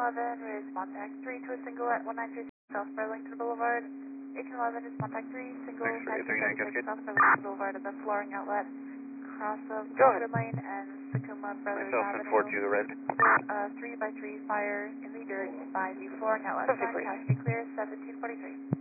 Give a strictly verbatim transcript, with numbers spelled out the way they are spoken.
eleven is contact three to a single at one nine three six South Burlington Boulevard. eighteen eleven is contact three, single nine three six South Burlington Boulevard at the flooring outlet. Cross of Wood Lane and Sakuma Brothers Myself and four two, the red. Uh, three by three fire in the dirt by the flooring outlet. Contact be clear, seventeen forty-three.